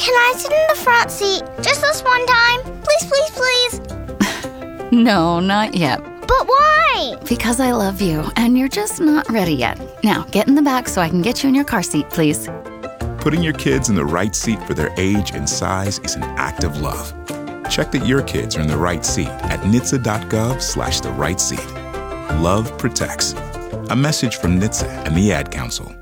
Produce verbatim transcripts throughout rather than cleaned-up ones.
can I sit in the front seat just this one time? Please, please, please. No, not yet. But why? Because I love you, and you're just not ready yet. Now, get in the back so I can get you in your car seat, please. Putting your kids in the right seat for their age and size is an act of love. Check that your kids are in the right seat at N H T S A dot gov slash the right seat. Love protects. A message from N H T S A and the Ad Council.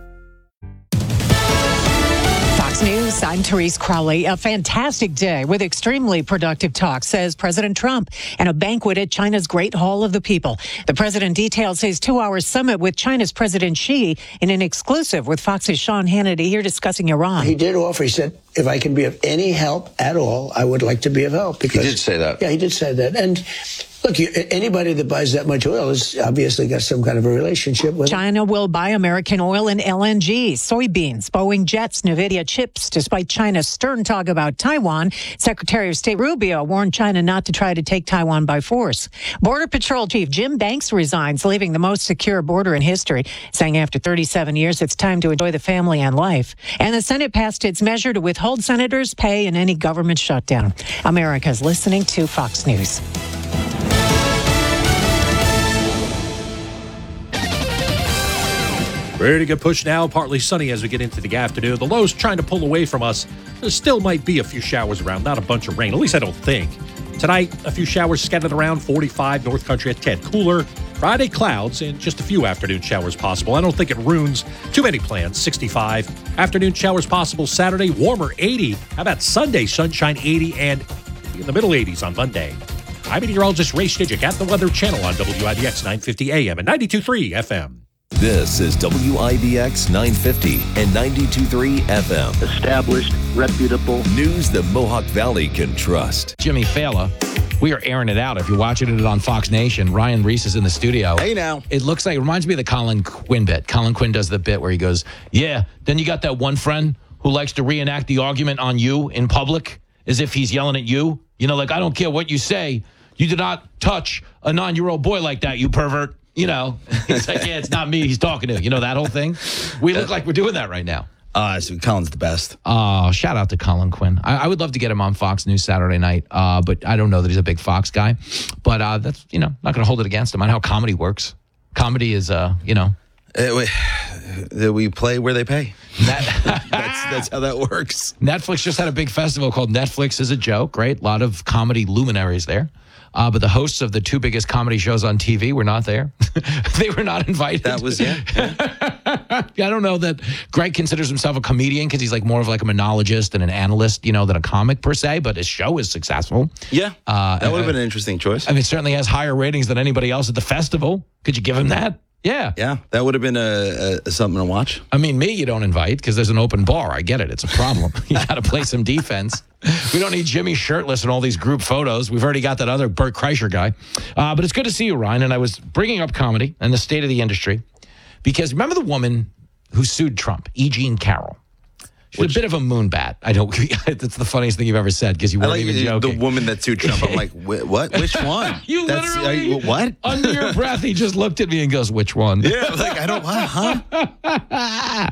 Fox News, I'm Therese Crowley. A fantastic day with extremely productive talks, says President Trump, and a banquet at China's Great Hall of the People. The president details his two-hour summit with China's President Xi in an exclusive with Fox's Sean Hannity here discussing Iran. He did offer, he said, if I can be of any help at all, I would like to be of help. Because, he did say that. Yeah, he did say that. And look, you, anybody that buys that much oil has obviously got some kind of a relationship with China will buy American oil and L N G, soybeans, Boeing jets, NVIDIA chips. Despite China's stern talk about Taiwan, Secretary of State Rubio warned China not to try to take Taiwan by force. Border Patrol Chief Jim Banks resigns, leaving the most secure border in history, saying after thirty-seven years, it's time to enjoy the family and life. And the Senate passed its measure to withhold senators' pay in any government shutdown. America's listening to Fox News. Ready to get pushed now. Partly sunny as we get into the afternoon. The low's trying to pull away from us. There still might be a few showers around, not a bunch of rain. At least I don't think. Tonight, a few showers scattered around, forty-five, North Country at ten. Cooler. Friday, clouds and just a few afternoon showers possible. I don't think it ruins too many plans. sixty-five. Afternoon showers possible Saturday, warmer, eighty. How about Sunday, sunshine, eighty, and in the middle eighties on Monday. I'm meteorologist Ray Stidgick at the Weather Channel on W I B X nine fifty A M and ninety-two point three F M. This is W I B X nine fifty and ninety-two point three F M. Established, reputable news the Mohawk Valley can trust. Jimmy Fallon. We are airing it out. If you're watching it on Fox Nation, Ryan Reese is in the studio. Hey now. It looks like, it reminds me of the Colin Quinn bit. Colin Quinn does the bit where he goes, yeah, then you got that one friend who likes to reenact the argument on you in public as if he's yelling at you. You know, like, I don't care what you say. You did not touch a nine-year-old boy like that, you pervert. You know, he's like, yeah, it's not me he's talking to. You know, that whole thing? We look like we're doing that right now. Uh, so Colin's the best. Oh, shout out to Colin Quinn. I, I would love to get him on Fox News Saturday night, uh, but I don't know that he's a big Fox guy. But uh, that's, you know, not going to hold it against him. I know how comedy works. Comedy is, uh, you know. Uh, we, we play where they pay. That, that's, that's how that works. Netflix just had a big festival called Netflix is a Joke, right? A lot of comedy luminaries there. Uh, but the hosts of the two biggest comedy shows on T V were not there. They were not invited. That was, yeah. yeah. I don't know that Greg considers himself a comedian because he's like more of like a monologist and an analyst, you know, than a comic per se, but his show is successful. Yeah, uh, that would have been an interesting choice. I mean, it certainly has higher ratings than anybody else at the festival. Could you give him that? Yeah. Yeah, that would have been a, a something to watch. I mean, me, you don't invite because there's an open bar. I get it. It's a problem. You got to play some defense. We don't need Jimmy shirtless in all these group photos. We've already got that other Bert Kreischer guy. Uh, but it's good to see you, Ryan. And I was bringing up comedy and the state of the industry because remember the woman who sued Trump, E. Jean Carroll? She's Which, a bit of a moonbat. I don't. That's the funniest thing you've ever said because you weren't like even joking. The woman that sued Trump. I'm like, what? Which one? You That's, literally, you, what? Under your breath, he just looked at me and goes, "Which one?" Yeah, like I don't. What? Huh?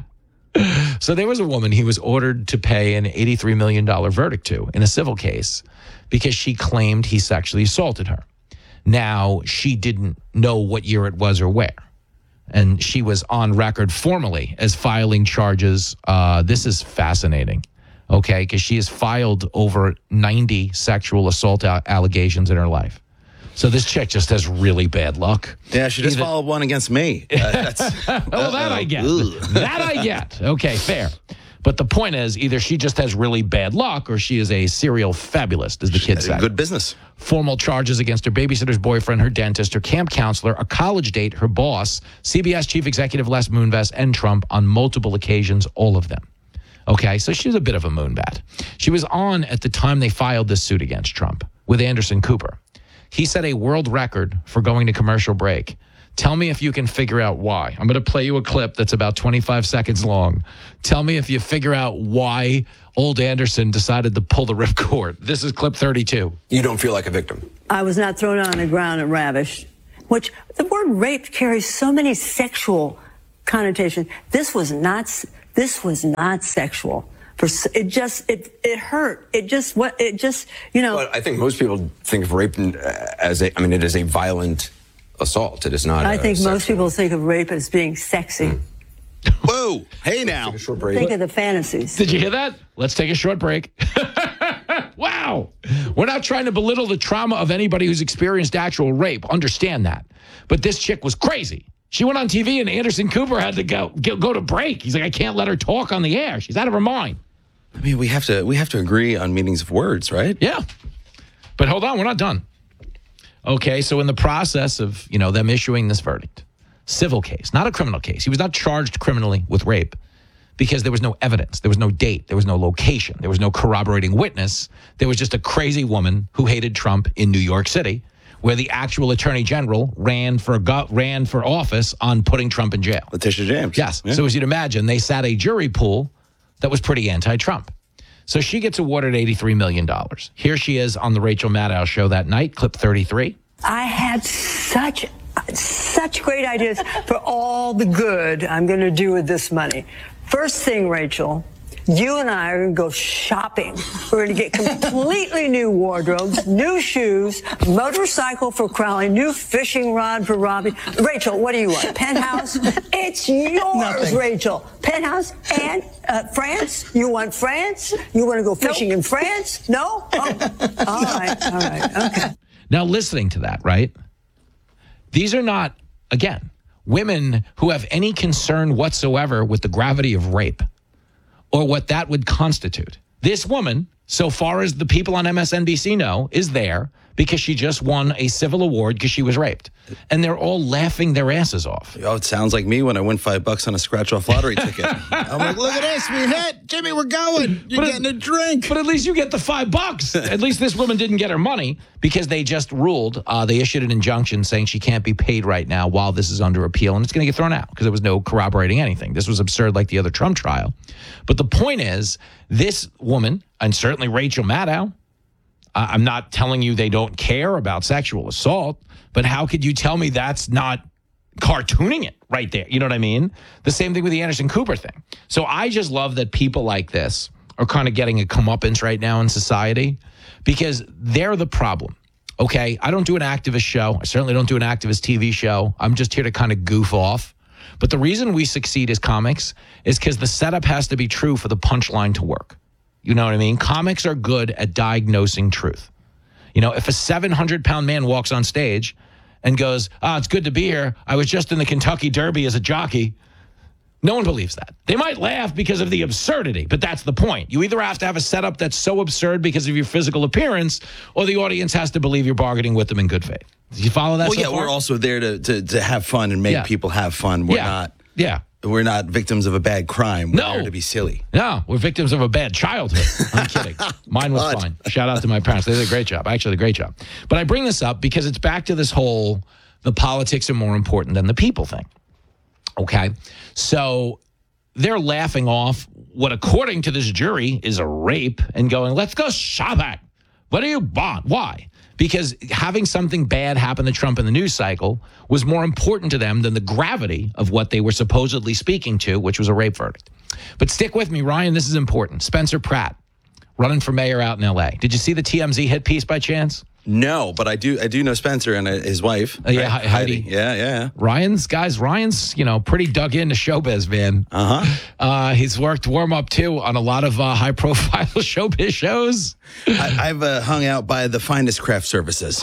So there was a woman he was ordered to pay an eighty-three million dollars verdict to in a civil case because she claimed he sexually assaulted her. Now, she didn't know what year it was or where. And she was on record formally as filing charges. Uh, this is fascinating, okay, because she has filed over ninety sexual assault a- allegations in her life. So this chick just has really bad luck. Yeah, she just Either- filed one against me. Uh, that's, well, that I get. That I get. Okay, fair. But the point is, either she just has really bad luck or she is a serial fabulist, as the kids say. Good business. Formal charges against her babysitter's boyfriend, her dentist, her camp counselor, a college date, her boss, C B S chief executive Les Moonves, and Trump on multiple occasions, all of them. Okay, so she was a bit of a moonbat. She was on at the time they filed this suit against Trump with Anderson Cooper. He set a world record for going to commercial break. Tell me if you can figure out why. I'm going to play you a clip that's about twenty-five seconds long. Tell me if you figure out why old Anderson decided to pull the ripcord. This is clip thirty-two. You don't feel like a victim. I was not thrown on the ground and ravished, which the word rape carries so many sexual connotations. This was not, this was not sexual. For it just it it hurt. It just what it just you know. But I think most people think of rape as a. I mean, it is a violent assault. It is not. I a think sexual. most people think of rape as being sexy. Mm. Whoa! Hey now. Take a short break. Think of the fantasies. Did you hear that? Let's take a short break. Wow. We're not trying to belittle the trauma of anybody who's experienced actual rape. Understand that. But this chick was crazy. She went on T V and Anderson Cooper had to go go, go to break. He's like, I can't let her talk on the air. She's out of her mind. I mean, we have to we have to agree on meanings of words, right? Yeah. But hold on, we're not done. Okay, so in the process of, you know, them issuing this verdict, civil case, not a criminal case. He was not charged criminally with rape because there was no evidence. There was no date. There was no location. There was no corroborating witness. There was just a crazy woman who hated Trump in New York City, where the actual attorney general ran for go- ran for office on putting Trump in jail. Letitia James. Yes. Yeah. So as you'd imagine, they sat a jury pool that was pretty anti-Trump. So she gets awarded eighty-three million dollars. Here she is on the Rachel Maddow show that night, clip thirty-three. I had such such great ideas for all the good I'm going to do with this money. First thing, Rachel, you and I are going to go shopping. We're going to get completely new wardrobes, new shoes, motorcycle for Crowley, new fishing rod for Robbie. Rachel, what do you want? Penthouse? It's yours, Nothing. Rachel. Penthouse and uh, France? You want France? You want to go fishing Nope. in France? No? Oh. All right, all right, okay. Now, listening to that, right? These are not, again, women who have any concern whatsoever with the gravity of rape or what that would constitute. This woman, so far as the people on M S N B C know, is there because she just won a civil award because she was raped. And they're all laughing their asses off. Oh, it sounds like me when I win five bucks on a scratch-off lottery ticket. I'm like, look at this, we hit. Jimmy, we're going. You're But getting a drink. But at least you get the five bucks. At least this woman didn't get her money because they just ruled. Uh, they issued an injunction saying she can't be paid right now while this is under appeal, and it's going to get thrown out because there was no corroborating anything. This was absurd like the other Trump trial. But the point is, this woman, and certainly Rachel Maddow, uh, I'm not telling you they don't care about sexual assault, but how could you tell me that's not cartooning it right there? You know what I mean? The same thing with the Anderson Cooper thing. So I just love that people like this are kind of getting a comeuppance right now in society because they're the problem. Okay, I don't do an activist show. I certainly don't do an activist T V show. I'm just here to kind of goof off. But the reason we succeed as comics is because the setup has to be true for the punchline to work. You know what I mean? Comics are good at diagnosing truth. You know, if a seven hundred pound man walks on stage and goes, ah, it's good to be here. I was just in the Kentucky Derby as a jockey. No one believes that. They might laugh because of the absurdity, but that's the point. You either have to have a setup that's so absurd because of your physical appearance, or the audience has to believe you're bargaining with them in good faith. Did you follow that? Well, so yeah, far? we're also there to, to, to have fun and make Yeah. people have fun. We're Yeah. not. Yeah. We're not victims of a bad crime. We're No. there to be silly. No, we're victims of a bad childhood. I'm kidding. Mine was God. fine. Shout out to my parents. They did a great job. Actually, did a great job. But I bring this up because it's back to this whole the politics are more important than the people thing. Okay? So they're laughing off what, according to this jury, is a rape and going, let's go shopping. What do you want? Why? Because having something bad happen to Trump in the news cycle was more important to them than the gravity of what they were supposedly speaking to, which was a rape verdict. But stick with me, Ryan. This is important. Spencer Pratt, running for mayor out in L A. Did you see the T M Z hit piece by chance? No, but I do I do know Spencer and uh, his wife. Uh, yeah, right? He- Heidi. Yeah, yeah. Ryan's, guys, Ryan's, you know, pretty dug into showbiz, man. Uh-huh. Uh, he's worked warm up, too, on a lot of uh, high-profile showbiz shows. I, I've uh, hung out by the finest craft services.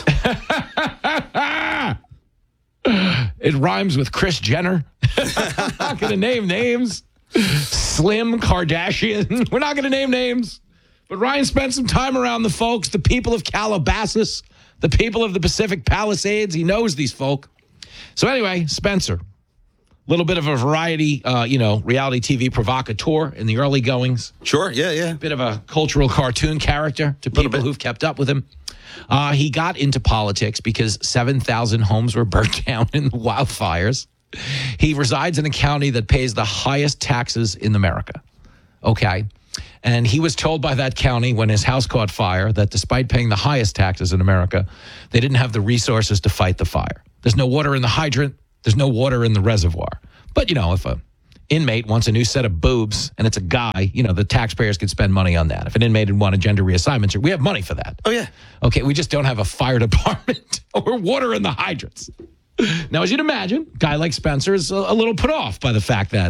It rhymes with Kris Jenner. I'm not going to name names. Slim Kardashian. We're not going to name names. But Ryan spent some time around the folks, the people of Calabasas, the people of the Pacific Palisades. He knows these folk. So anyway, Spencer, a little bit of a variety, uh, you know, reality T V provocateur in the early goings. Sure, yeah, yeah. Bit of a cultural cartoon character to people who've kept up with him. Uh, he got into politics because seven thousand homes were burnt down in the wildfires. He resides in a county that pays the highest taxes in America. Okay. And he was told by that county when his house caught fire that despite paying the highest taxes in America, they didn't have the resources to fight the fire. There's no water in the hydrant. There's no water in the reservoir. But, you know, if a inmate wants a new set of boobs and it's a guy, you know, the taxpayers could spend money on that. If an inmate would want a gender reassignment, we have money for that. Oh, yeah. Okay, we just don't have a fire department or water in the hydrants. Now, as you'd imagine, a guy like Spencer is a, a little put off by the fact that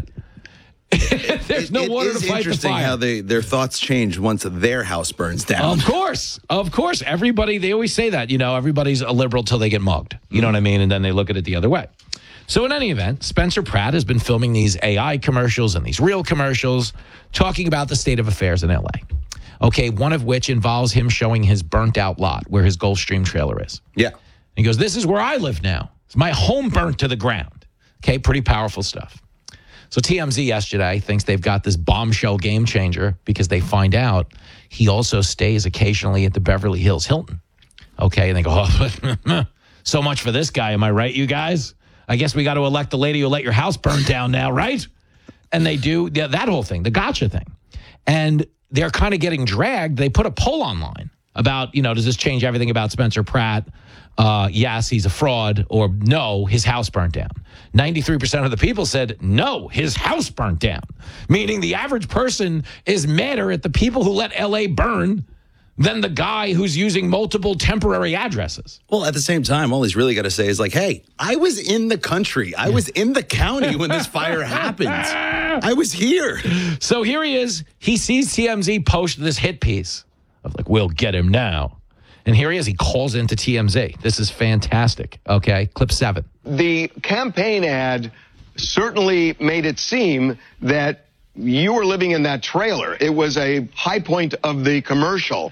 there's no it, water it to fight the fire. It's interesting how they, their thoughts change once their house burns down. Of course. Of course. Everybody, they always say that, you know, everybody's a liberal till they get mugged. You know what I mean? And then they look at it the other way. So in any event, Spencer Pratt has been filming these A I commercials and these real commercials talking about the state of affairs in L A. Okay, one of which involves him showing his burnt out lot where his Gulfstream trailer is. Yeah. And he goes, this is where I live now. It's my home burnt to the ground. Okay, pretty powerful stuff. So T M Z yesterday thinks they've got this bombshell game changer because they find out he also stays occasionally at the Beverly Hills Hilton. Okay, and they go, oh, so much for this guy. Am I right, you guys? I guess we got to elect the lady who let your house burn down now, right? And they do yeah, that whole thing, the gotcha thing. And they're kind of getting dragged. They put a poll online about, you know, does this change everything about Spencer Pratt? Uh, yes, he's a fraud, or no, his house burnt down. ninety-three percent of the people said, no, his house burnt down. Meaning the average person is madder at the people who let L A burn than the guy who's using multiple temporary addresses. Well, at the same time, all he's really got to say is like, hey, I was in the country. I was in the county when this fire happened. I was here. So here he is. He sees T M Z post this hit piece of like, we'll get him now. And here he is. He calls into T M Z. This is fantastic. Okay, clip seven. The campaign ad certainly made it seem that you were living in that trailer. It was a high point of the commercial,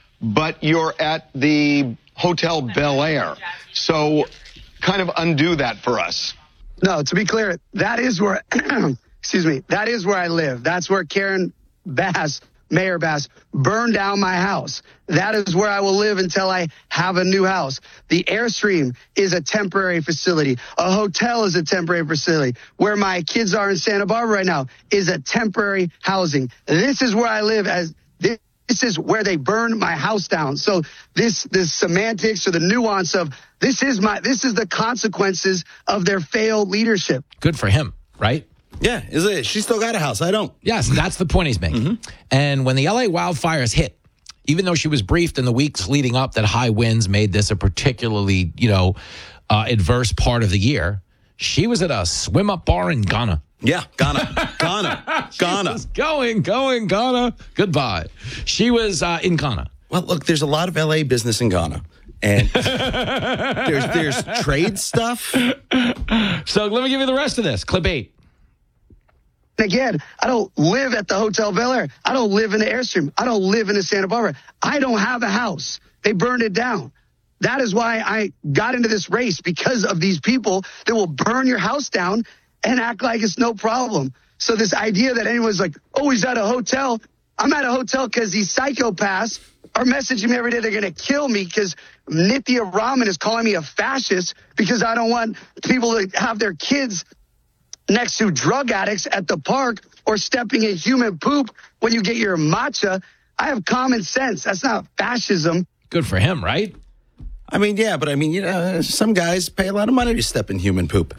but you're at the Hotel Bel Air. So kind of undo that for us. No, to be clear, that is where, excuse me, that is where I live. That's where Karen Bass, Mayor Bass, burned down my house. That is where I will live until I have a new house. The Airstream is a temporary facility. A hotel is a temporary facility. Where my kids are in Santa Barbara right now is a temporary housing. This is where I live as this, this is where they burned my house down. So this, this semantics or the nuance of this is my, this is the consequences of their failed leadership. Good for him, right? Yeah, is it? She still got a house. I don't. Yes, that's the point he's making. Mm-hmm. And when the L A wildfires hit, even though she was briefed in the weeks leading up that high winds made this a particularly, you know, uh, adverse part of the year, she was at a swim-up bar in Ghana. Yeah, Ghana. Ghana. Ghana. Going, going, Ghana. Goodbye. She was uh, in Ghana. Well, look, there's a lot of L A business in Ghana. And there's, there's trade stuff. So let me give you the rest of this. Clip eight. Again, I don't live at the Hotel Bel Air. I don't live in the Airstream. I don't live in the Santa Barbara. I don't have a house. They burned it down. That is why I got into this race, because of these people that will burn your house down and act like it's no problem. So this idea that anyone's like, oh, he's at a hotel. I'm at a hotel because these psychopaths are messaging me every day. They're going to kill me because Nithya Raman is calling me a fascist because I don't want people to have their kids next to drug addicts at the park or stepping in human poop when you get your matcha. I have common sense. That's not fascism. Good for him, right? I mean, yeah, but I mean, you know, some guys pay a lot of money to step in human poop.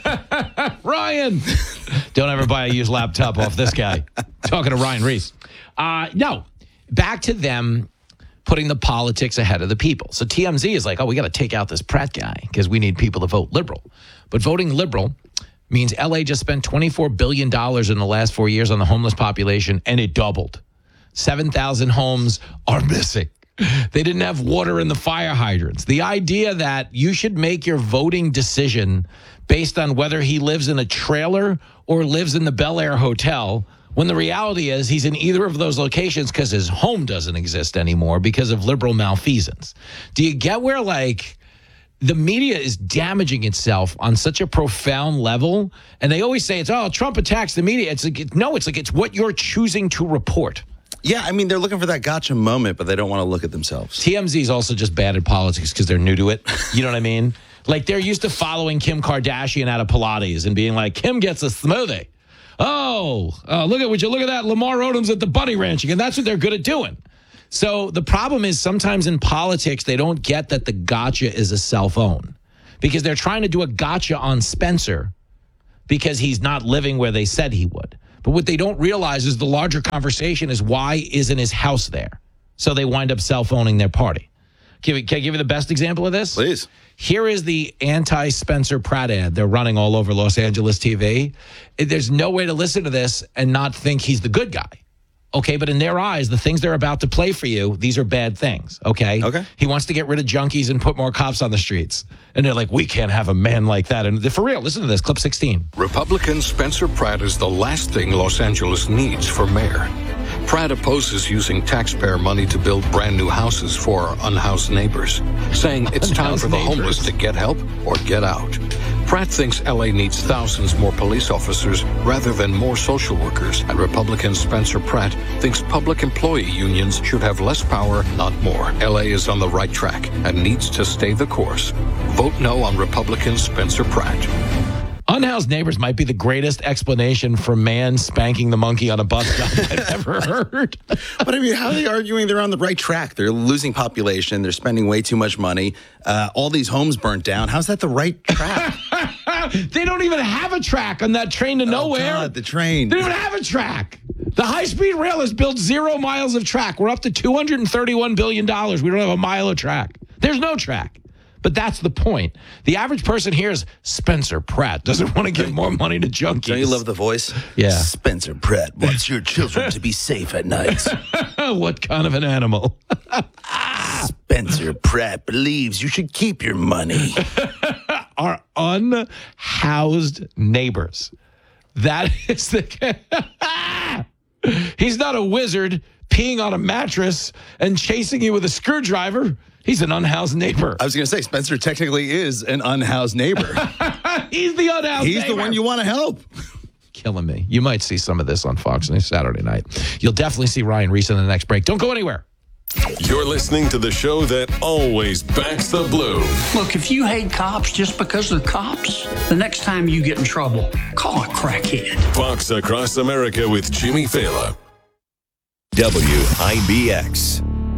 Ryan, don't ever buy a used laptop off this guy. Talking to Ryan Reese. Uh, no, back to them putting the politics ahead of the people. So T M Z is like, oh, we got to take out this Pratt guy because we need people to vote liberal. But voting liberal means L A just spent twenty-four billion dollars in the last four years on the homeless population, and it doubled. seven thousand homes are missing. They didn't have water in the fire hydrants. The idea that you should make your voting decision based on whether he lives in a trailer or lives in the Bel Air Hotel, when the reality is he's in either of those locations because his home doesn't exist anymore because of liberal malfeasance. Do you get where, like, the media is damaging itself on such a profound level? And they always say it's, oh, Trump attacks the media. It's like, no, it's like it's what you're choosing to report. Yeah, I mean, they're looking for that gotcha moment, but they don't want to look at themselves. T M Z is also just bad at politics because they're new to it. You know what I mean? Like, they're used to following Kim Kardashian out of Pilates and being like, Kim gets a smoothie. Oh, uh, look at would you look at that? Lamar Odom's at the bunny ranching, and that's what they're good at doing. So the problem is sometimes in politics, they don't get that the gotcha is a cell phone because they're trying to do a gotcha on Spencer because he's not living where they said he would. But what they don't realize is the larger conversation is why isn't his house there? So they wind up self-owning their party. Can, we, can I give you the best example of this? Please. Here is the anti-Spencer Pratt ad they're running all over Los Angeles T V. There's no way to listen to this and not think he's the good guy. Okay, but in their eyes, the things they're about to play for you, these are bad things, okay? Okay. He wants to get rid of junkies and put more cops on the streets. And they're like, we can't have a man like that. And for real, listen to this, clip sixteen. Republican Spencer Pratt is the last thing Los Angeles needs for mayor. Pratt opposes using taxpayer money to build brand new houses for our unhoused neighbors, saying it's time for the homeless to get help or get out. Pratt thinks L A needs thousands more police officers rather than more social workers, and Republican Spencer Pratt thinks public employee unions should have less power, not more. L A is on the right track and needs to stay the course. Vote no on Republican Spencer Pratt. Unhoused neighbors might be the greatest explanation for man spanking the monkey on a bus stop I've ever heard. But I mean, how are they arguing they're on the right track? They're losing population. They're spending way too much money. Uh, all these homes burnt down. How's that the right track? They don't even have a track on that train to nowhere. Oh, God, the train. They don't even have a track. The high-speed rail has built zero miles of track. We're up to two hundred thirty-one billion dollars. We don't have a mile of track. There's no track. But that's the point. The average person hears Spencer Pratt doesn't want to give more money to junkies. Don't you love the voice? Yeah. Spencer Pratt wants your children to be safe at night. What kind of an animal? Spencer Pratt believes you should keep your money. Our unhoused neighbors. That is the... He's not a wizard peeing on a mattress and chasing you with a screwdriver. He's an unhoused neighbor. I was going to say, Spencer technically is an unhoused neighbor. He's the unhoused He's neighbor. the one you want to help. Killing me. You might see some of this on Fox News Saturday night. You'll definitely see Ryan Reese in the next break. Don't go anywhere. You're listening to the show that always backs the blue. Look, if you hate cops just because they're cops, the next time you get in trouble, call a crackhead. Fox Across America with Jimmy Fallon. W I B X.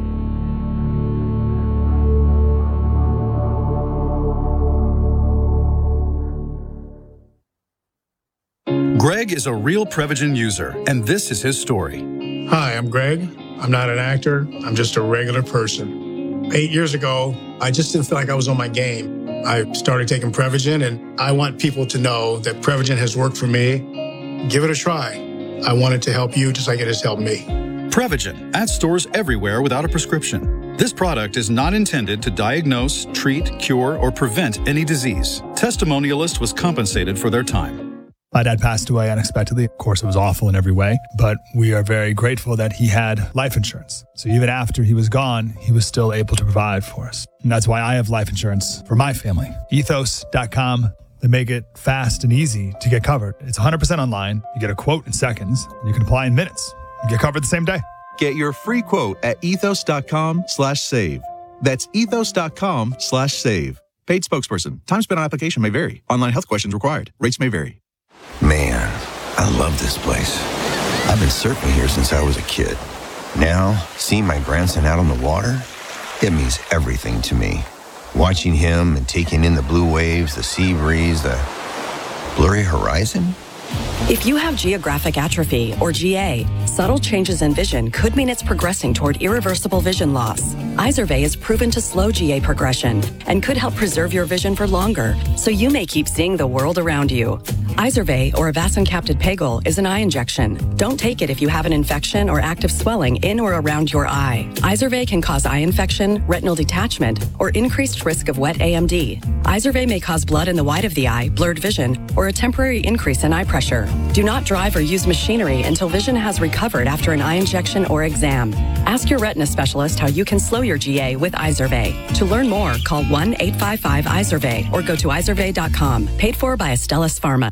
Greg is a real Prevagen user, and this is his story. Hi, I'm Greg. I'm not an actor. I'm just a regular person. Eight years ago, I just didn't feel like I was on my game. I started taking Prevagen, and I want people to know that Prevagen has worked for me. Give it a try. I want it to help you just like it has helped me. Prevagen, at stores everywhere without a prescription. This product is not intended to diagnose, treat, cure, or prevent any disease. Testimonialist was compensated for their time. My dad passed away unexpectedly. Of course, it was awful in every way, but we are very grateful that he had life insurance. So even after he was gone, he was still able to provide for us. And that's why I have life insurance for my family. Ethos dot com. They make it fast and easy to get covered. It's one hundred percent online. You get a quote in seconds, and you can apply in minutes. You get covered the same day. Get your free quote at ethos dot com slash save. That's ethos dot com slash save. Paid spokesperson. Time spent on application may vary. Online health questions required. Rates may vary. Man, I love this place. I've been surfing here since I was a kid. Now, seeing my grandson out on the water, it means everything to me. Watching him and taking in the blue waves, the sea breeze, the blurry horizon. If you have geographic atrophy, or G A, subtle changes in vision could mean it's progressing toward irreversible vision loss. Izervay is proven to slow G A progression and could help preserve your vision for longer, so you may keep seeing the world around you. Izervay, or avacincaptad pegol, is an eye injection. Don't take it if you have an infection or active swelling in or around your eye. Izervay can cause eye infection, retinal detachment, or increased risk of wet A M D. Izervay may cause blood in the white of the eye, blurred vision, or a temporary increase in eye pressure. Do not drive or use machinery until vision has recovered after an eye injection or exam. Ask your retina specialist how you can slow your G A with Izervay. To learn more, call one eight five five Izervay or go to izervay dot com. Paid for by Astellas Pharma.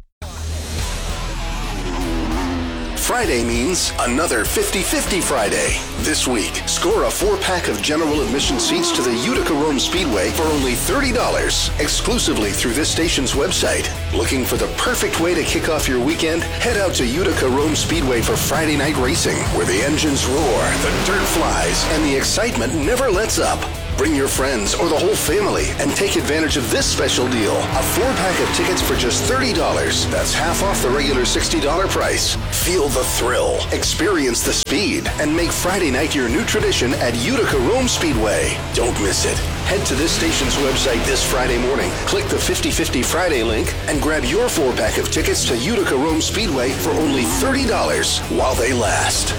Friday means another fifty-fifty Friday. This week, score a four-pack of general admission seats to the Utica Rome Speedway for only thirty dollars, exclusively through this station's website. Looking for the perfect way to kick off your weekend? Head out to Utica Rome Speedway for Friday night racing, where the engines roar, the dirt flies, and the excitement never lets up. Bring your friends or the whole family and take advantage of this special deal. A four-pack of tickets for just thirty dollars. That's half off the regular sixty dollars price. Feel the thrill, experience the speed, and make Friday night your new tradition at Utica Rome Speedway. Don't miss it. Head to this station's website this Friday morning, click the fifty fifty Friday link, and grab your four-pack of tickets to Utica Rome Speedway for only thirty dollars while they last.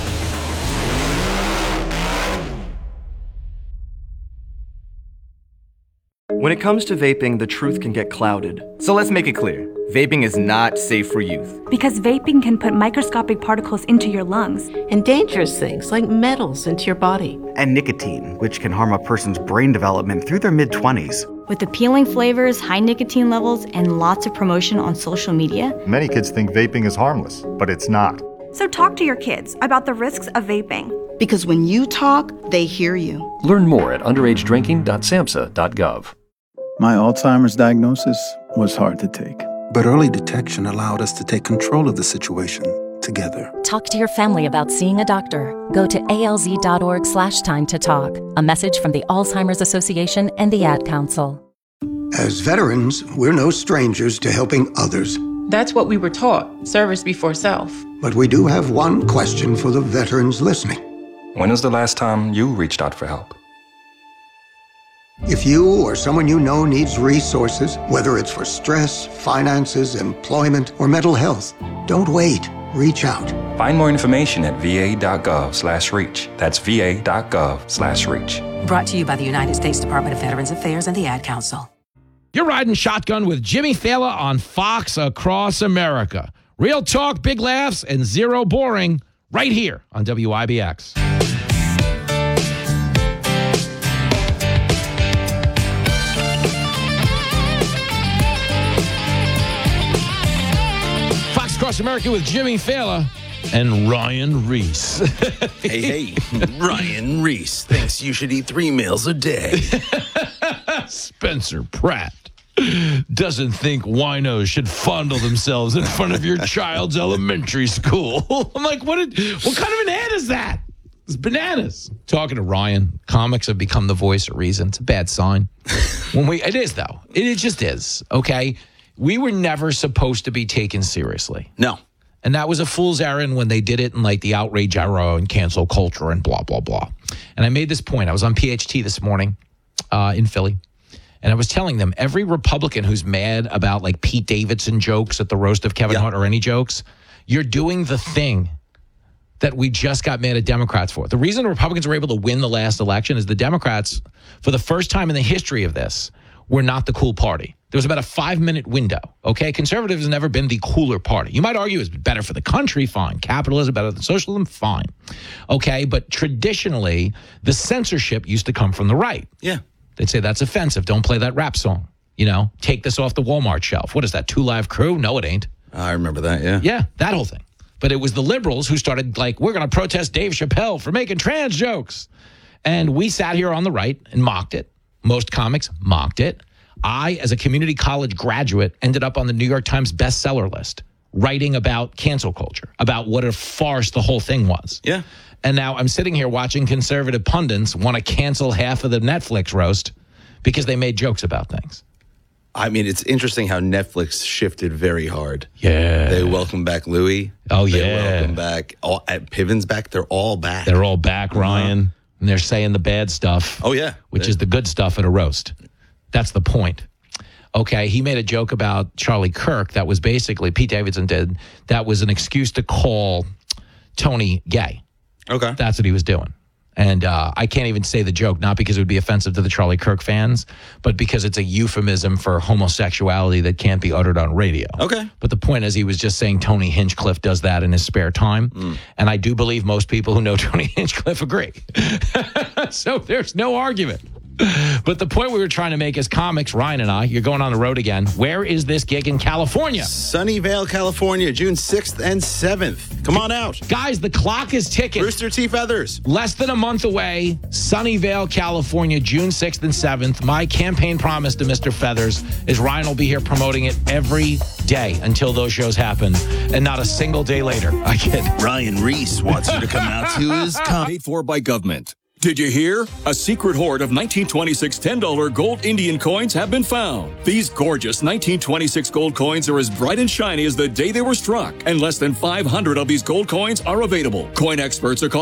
When it comes to vaping, the truth can get clouded. So let's make it clear. Vaping is not safe for youth. Because vaping can put microscopic particles into your lungs. And dangerous things like metals into your body. And nicotine, which can harm a person's brain development through their mid-twenties. With appealing flavors, high nicotine levels, and lots of promotion on social media. Many kids think vaping is harmless, but it's not. So talk to your kids about the risks of vaping. Because when you talk, they hear you. Learn more at underage drinking dot samhsa dot gov. My Alzheimer's diagnosis was hard to take. But early detection allowed us to take control of the situation together. Talk to your family about seeing a doctor. Go to alz.org slash time to talk. A message from the Alzheimer's Association and the Ad Council. As veterans, we're no strangers to helping others. That's what we were taught, service before self. But we do have one question for the veterans listening. When was the last time you reached out for help? If you or someone you know needs resources, whether it's for stress, finances, employment, or mental health, don't wait. Reach out. Find more information at va.gov slash reach. That's va.gov slash reach. Brought to you by the United States Department of Veterans Affairs and the Ad Council. You're riding shotgun with Jimmy Thaler on Fox Across America. Real talk, big laughs, and zero boring right here on W I B X. Across America with Jimmy Thaler and Ryan Reese. Hey, hey, Ryan Reese thinks you should eat three meals a day. Spencer Pratt doesn't think winos should fondle themselves in front of your child's elementary school. I'm like, what, did, what kind of an ad is that? It's bananas. Talking to Ryan, comics have become the voice of reason. It's a bad sign. When we, it is, though. It, it just is, okay? We were never supposed to be taken seriously. No. And that was a fool's errand when they did it in like the outrage era and cancel culture and blah, blah, blah. And I made this point. I was on P H T this morning uh, in Philly. And I was telling them, every Republican who's mad about like Pete Davidson jokes at the roast of Kevin yeah. Hart or any jokes, you're doing the thing that we just got mad at Democrats for. The reason the Republicans were able to win the last election is the Democrats, for the first time in the history of this, were not the cool party. There was about a five-minute window, okay? Conservatives have never been the cooler party. You might argue it's better for the country, fine. Capitalism better than socialism, fine. Okay, but traditionally, the censorship used to come from the right. Yeah. They'd say, that's offensive. Don't play that rap song. You know, take this off the Walmart shelf. What is that, Two Live Crew? No, it ain't. I remember that, yeah. Yeah, that whole thing. But it was the liberals who started like, we're going to protest Dave Chappelle for making trans jokes. And we sat here on the right and mocked it. Most comics mocked it. I, as a community college graduate, ended up on the New York Times bestseller list, writing about cancel culture, about what a farce the whole thing was. Yeah. And now I'm sitting here watching conservative pundits want to cancel half of the Netflix roast because they made jokes about things. I mean, it's interesting how Netflix shifted very hard. Yeah. They welcome back Louis. Oh, they yeah. They welcome back. All, at Piven's back. They're all back. They're all back, Ryan. Uh-huh. And they're saying the bad stuff. Oh, yeah. Which they- is the good stuff at a roast. That's the point. Okay, he made a joke about Charlie Kirk that was basically, Pete Davidson did, that was an excuse to call Tony gay. Okay. That's what he was doing. And uh, I can't even say the joke, not because it would be offensive to the Charlie Kirk fans, but because it's a euphemism for homosexuality that can't be uttered on radio. Okay. But the point is, he was just saying Tony Hinchcliffe does that in his spare time. Mm. And I do believe most people who know Tony Hinchcliffe agree. So there's no argument. But the point we were trying to make as comics, Ryan and I, you're going on the road again. Where is this gig in California? Sunnyvale, California, June sixth and seventh. Come on out. Guys, the clock is ticking. Rooster T. Feathers. Less than a month away. Sunnyvale, California, June sixth and seventh. My campaign promise to Mister Feathers is Ryan will be here promoting it every day until those shows happen, and not a single day later. I kid. Ryan Reese wants you to come out to his con. Paid for by government. Did you hear? A secret hoard of nineteen twenty-six ten dollar gold Indian coins have been found. These gorgeous nineteen twenty-six gold coins are as bright and shiny as the day they were struck, and less than five hundred of these gold coins are available. Coin experts are calling